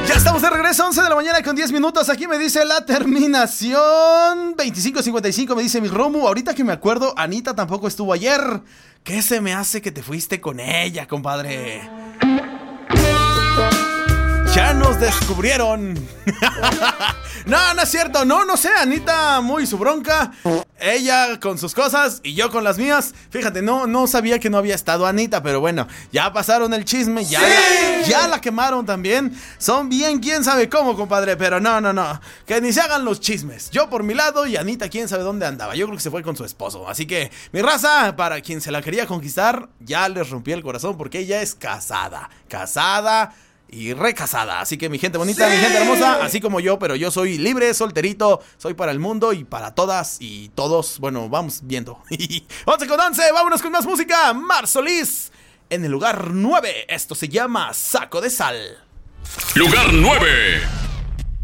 Ya estamos de regreso, 11 de la mañana con 10 minutos. Aquí me dice la terminación 2555. Me dice mi Romu, ahorita que me acuerdo, Anita tampoco estuvo ayer. ¿Qué se me hace que te fuiste con ella, compadre? Ya nos descubrieron. No, no es cierto. No sé, Anita muy su bronca. Ella con sus cosas y yo con las mías. Fíjate, no sabía que no había estado Anita, pero bueno, ya pasaron el chisme, ya la quemaron también. Son bien quién sabe cómo, compadre, pero no. Que ni se hagan los chismes. Yo por mi lado y Anita quién sabe dónde andaba. Yo creo que se fue con su esposo. Así que, mi raza, para quien se la quería conquistar, ya les rompí el corazón porque ella es casada y recasada, así que mi gente bonita, mi gente hermosa, así como yo, pero yo soy libre, solterito, soy para el mundo y para todas y todos, bueno, vamos viendo. 11 con 11, vámonos con más música. Mar Solís en el lugar 9, esto se llama Saco de Sal. Lugar 9.